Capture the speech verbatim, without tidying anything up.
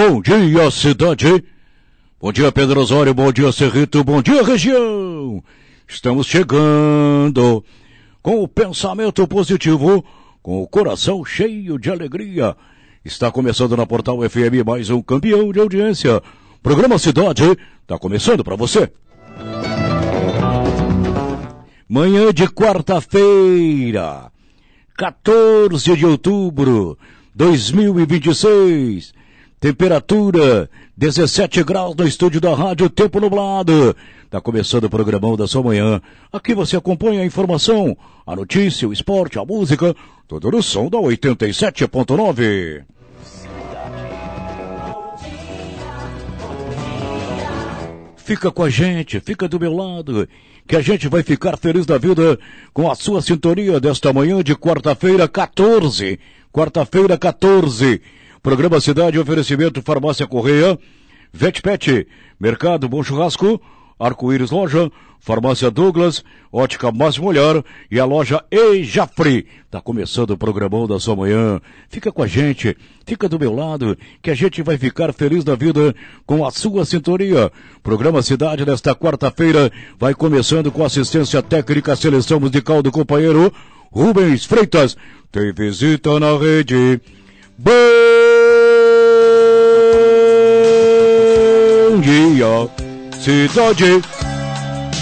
Bom dia, cidade. Bom dia, Pedro Osório. Bom dia, Cerrito. Bom dia, região. Estamos chegando com o pensamento positivo, com o coração cheio de alegria. Está começando na Portal F M mais um campeão de audiência. Programa Cidade está começando para você. Manhã de quarta-feira, quatorze de outubro de dois mil e vinte e seis. Temperatura dezessete graus no estúdio da rádio, tempo nublado. Está começando o programão da sua manhã. Aqui você acompanha a informação, a notícia, o esporte, a música, tudo no som da oitenta e sete ponto nove. Fica com a gente, fica do meu lado, que a gente vai ficar feliz da vida com a sua sintonia desta manhã de quarta-feira, quatorze. Quarta-feira, quatorze. Programa Cidade, oferecimento Farmácia Correia, VetPet, Mercado Bom Churrasco, Arco-Íris Loja, Farmácia Douglas, Ótica Máximo Olhar e a loja Ejafre. Tá começando o programão da sua manhã. Fica com a gente, fica do meu lado, que a gente vai ficar feliz da vida com a sua sintonia. Programa Cidade desta quarta-feira vai começando com assistência técnica, seleção musical do companheiro Rubens Freitas. Tem visita na rede. Bom dia, cidade.